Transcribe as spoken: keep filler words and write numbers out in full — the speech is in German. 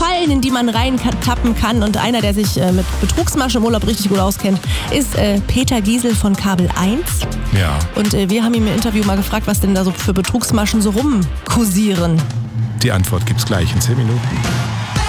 Fallen, in die man reintappen kann. Und einer, der sich äh, mit Betrugsmaschen im Urlaub richtig gut auskennt, ist äh, Peter Giesel von Kabel eins. Ja. Und äh, wir haben ihn im Interview mal gefragt, was denn da so für Betrugsmaschen so rumkursieren. Die Antwort gibt's gleich in zehn Minuten.